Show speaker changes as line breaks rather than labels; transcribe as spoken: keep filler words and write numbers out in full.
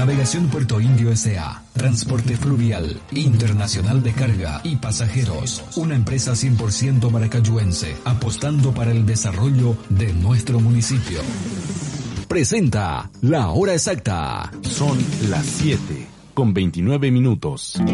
Navegación Puerto Indio S A. Transporte fluvial, internacional de carga y pasajeros. Una empresa cien por ciento maracayuense, apostando para el desarrollo de nuestro municipio. Presenta La Hora Exacta.
Son las siete con veintinueve minutos.